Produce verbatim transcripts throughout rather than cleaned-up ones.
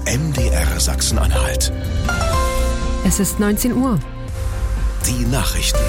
M D R Sachsen-Anhalt. Es ist neunzehn Uhr. Die Nachrichten.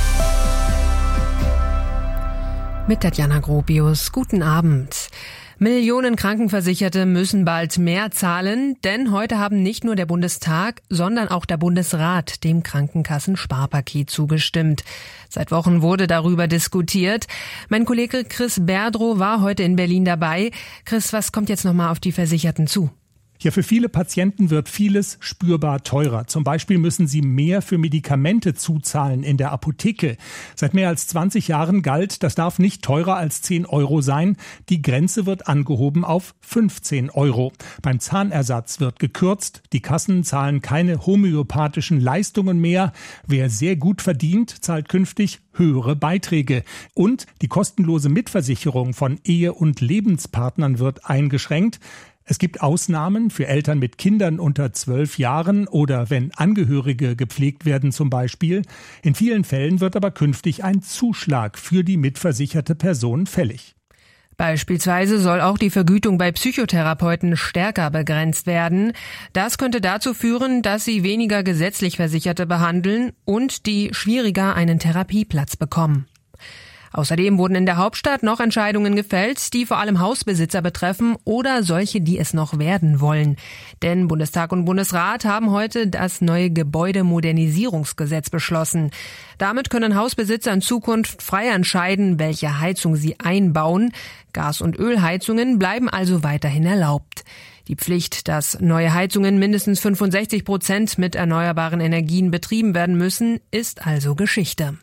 Mit Tatjana Gropius. Guten Abend. Millionen Krankenversicherte müssen bald mehr zahlen, denn heute haben nicht nur der Bundestag, sondern auch der Bundesrat dem Krankenkassen-Sparpaket zugestimmt. Seit Wochen wurde darüber diskutiert. Mein Kollege Chris Berdrow war heute in Berlin dabei. Chris, was kommt jetzt nochmal auf die Versicherten zu? Ja, für viele Patienten wird vieles spürbar teurer. Zum Beispiel müssen sie mehr für Medikamente zuzahlen in der Apotheke. Seit mehr als zwanzig Jahren galt, das darf nicht teurer als zehn Euro sein. Die Grenze wird angehoben auf fünfzehn Euro. Beim Zahnersatz wird gekürzt. Die Kassen zahlen keine homöopathischen Leistungen mehr. Wer sehr gut verdient, zahlt künftig höhere Beiträge. Und die kostenlose Mitversicherung von Ehe- und Lebenspartnern wird eingeschränkt. Es gibt Ausnahmen für Eltern mit Kindern unter zwölf Jahren oder wenn Angehörige gepflegt werden zum Beispiel. In vielen Fällen wird aber künftig ein Zuschlag für die mitversicherte Person fällig. Beispielsweise soll auch die Vergütung bei Psychotherapeuten stärker begrenzt werden. Das könnte dazu führen, dass sie weniger gesetzlich Versicherte behandeln und die schwieriger einen Therapieplatz bekommen. Außerdem wurden in der Hauptstadt noch Entscheidungen gefällt, die vor allem Hausbesitzer betreffen oder solche, die es noch werden wollen. Denn Bundestag und Bundesrat haben heute das neue Gebäudemodernisierungsgesetz beschlossen. Damit können Hausbesitzer in Zukunft frei entscheiden, welche Heizung sie einbauen. Gas- und Ölheizungen bleiben also weiterhin erlaubt. Die Pflicht, dass neue Heizungen mindestens fünfundsechzig Prozent mit erneuerbaren Energien betrieben werden müssen, ist also Geschichte.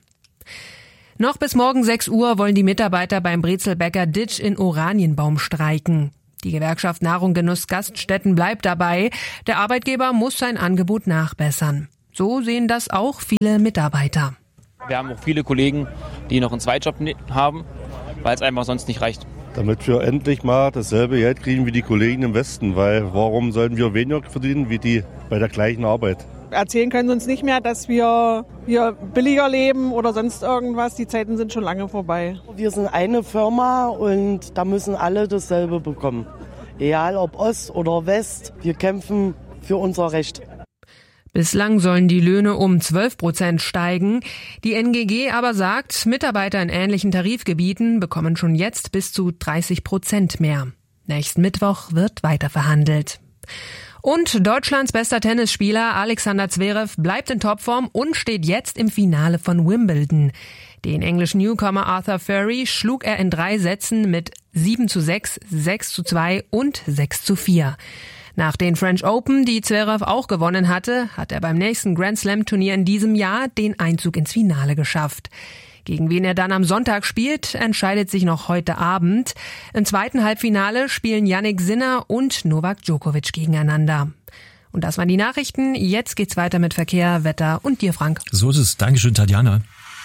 Noch bis morgen sechs Uhr wollen die Mitarbeiter beim Brezelbäcker Ditsch in Oranienbaum streiken. Die Gewerkschaft Nahrung Genuss Gaststätten bleibt dabei. Der Arbeitgeber muss sein Angebot nachbessern. So sehen das auch viele Mitarbeiter. Wir haben auch viele Kollegen, die noch einen Zweitjob haben, weil es einfach sonst nicht reicht. Damit wir endlich mal dasselbe Geld kriegen wie die Kollegen im Westen, weil warum sollten wir weniger verdienen wie die bei der gleichen Arbeit? Erzählen können sie uns nicht mehr, dass wir hier billiger leben oder sonst irgendwas. Die Zeiten sind schon lange vorbei. Wir sind eine Firma und da müssen alle dasselbe bekommen. Egal ob Ost oder West, wir kämpfen für unser Recht. Bislang sollen die Löhne um zwölf Prozent steigen. Die N G G aber sagt, Mitarbeiter in ähnlichen Tarifgebieten bekommen schon jetzt bis zu dreißig Prozent mehr. Nächsten Mittwoch wird weiter verhandelt. Und Deutschlands bester Tennisspieler Alexander Zverev bleibt in Topform und steht jetzt im Finale von Wimbledon. Den englischen Newcomer Arthur Furry schlug er in drei Sätzen mit sieben zu sechs, sechs zu zwei und sechs zu vier. Nach den French Open, die Zverev auch gewonnen hatte, hat er beim nächsten Grand Slam Turnier in diesem Jahr den Einzug ins Finale geschafft. Gegen wen er dann am Sonntag spielt, entscheidet sich noch heute Abend. Im zweiten Halbfinale spielen Jannik Sinner und Novak Djokovic gegeneinander. Und das waren die Nachrichten. Jetzt geht's weiter mit Verkehr, Wetter und dir, Frank. So ist es. Dankeschön, Tatjana.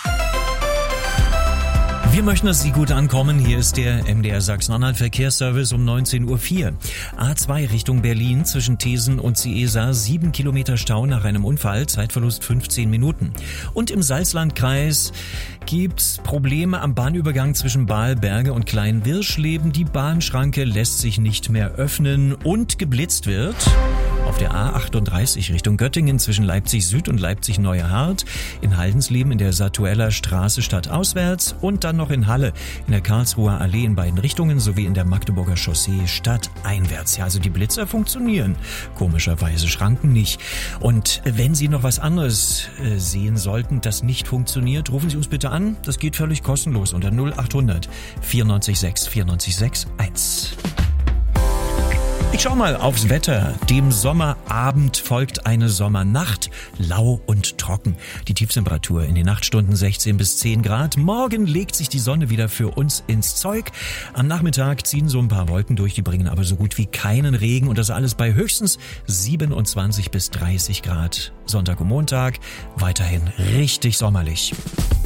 Wir möchten, dass Sie gut ankommen. Hier ist der M D R Sachsen-Anhalt Verkehrsservice um neunzehn Uhr vier. A zwei Richtung Berlin zwischen Thesen und Ciesa. Sieben Kilometer Stau nach einem Unfall. Zeitverlust fünfzehn Minuten. Und im Salzlandkreis gibt's Probleme am Bahnübergang zwischen Balberge und Kleinwirschleben. Die Bahnschranke lässt sich nicht mehr öffnen und geblitzt wird auf der A achtunddreißig Richtung Göttingen zwischen Leipzig Süd und Leipzig Neuehart, in Haldensleben in der Satueller Straße stadtauswärts und dann noch in Halle in der Karlsruher Allee in beiden Richtungen sowie in der Magdeburger Chaussee stadteinwärts. Ja, also die Blitzer funktionieren, komischerweise Schranken nicht. Und wenn Sie noch was anderes äh, sehen sollten, das nicht funktioniert, rufen Sie uns bitte an. Das geht völlig kostenlos unter null achthundert vierundneunzig sechs vierundneunzig sechs eins. Ich schau mal aufs Wetter. Dem Sommerabend folgt eine Sommernacht, lau und trocken. Die Tiefstemperatur in den Nachtstunden sechzehn bis zehn Grad. Morgen legt sich die Sonne wieder für uns ins Zeug. Am Nachmittag ziehen so ein paar Wolken durch, die bringen aber so gut wie keinen Regen und das alles bei höchstens siebenundzwanzig bis dreißig Grad. Sonntag und Montag weiterhin richtig sommerlich.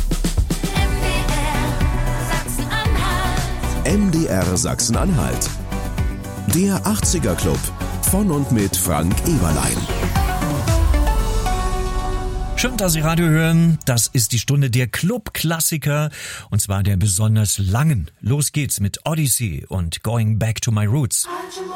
M D R Sachsen-Anhalt. Der achtziger Club von und mit Frank Eberlein. Schön, dass Sie Radio hören. Das ist die Stunde der Club-Klassiker und zwar der besonders langen. Los geht's mit Odyssey und Going Back to My Roots.